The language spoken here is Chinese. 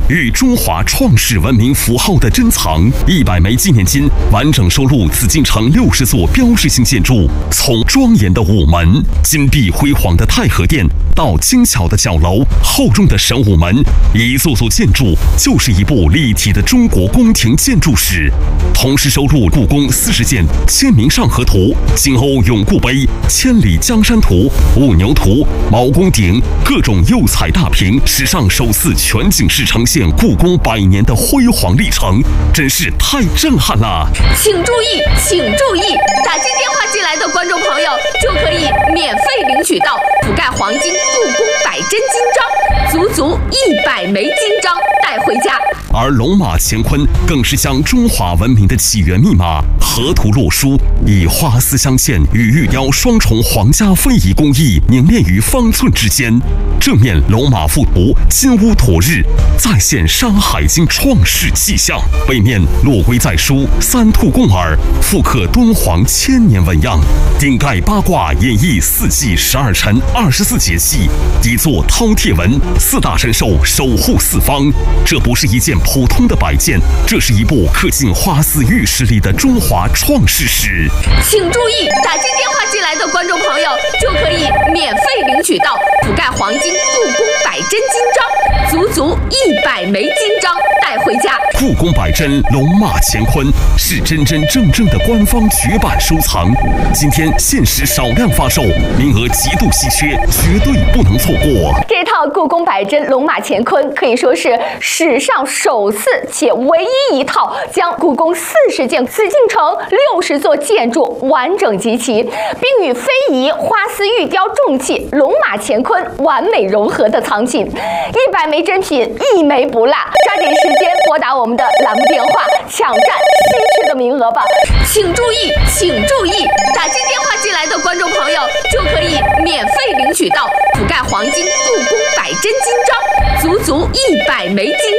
与中华创世文明符号的珍藏，100枚纪念金完整收录紫禁城60座标志性建筑，从庄严的午门、金碧辉煌的太和殿到精巧的角楼、厚重的神武门，一座座建筑就是一部立体的中国宫廷建筑史。同时收录故宫40件签名上河图、金瓯永固碑、千里江山图、兀牛图、毛公鼎各种釉彩大屏，史上首次全景式呈现故宫100年的辉煌历程，真是太震撼了！ 请注意，请注意，打进电话进来的观众朋友就可以免费领取到覆盖黄金故宫100真金章，足足100枚金章带回家。 而龙马乾坤更是将中华文明的起源密码河图洛书，以花丝镶嵌与玉雕双重皇家非遗工艺凝练于方寸之间。正面龙马附图金乌妥日，再现《山海经》创世气象；背面落龟在书，三兔共耳，复刻敦煌1000年纹样。顶盖八卦演绎4季12辰24节气，底座饕餮纹，4大神兽守护四方。这不是一件普通的摆件，这是一部刻进花丝玉石里的中华创世史。 请注意，打进电话进来的观众朋友就可以免费领取到覆盖黄金故宫100真金章，足足100枚金章带回家。 故宫100真龙马乾坤是真真正正的官方绝版收藏，今天限时少量发售，名额极度稀缺，绝对不能错过。 这套故宫100真龙马乾坤可以说是史上首次且唯一一套将故宫40件紫禁城60座建筑完整集齐，并与非遗、花丝玉雕重器龙马乾坤完美融合的藏品。100枚珍品1枚不落，抓紧时间拨打我们的栏目电话，抢占稀缺的名额吧！请注意，请注意，打进电话进来的观众朋友就可以免费领取到覆盖黄金故宫100真金章，足足100枚金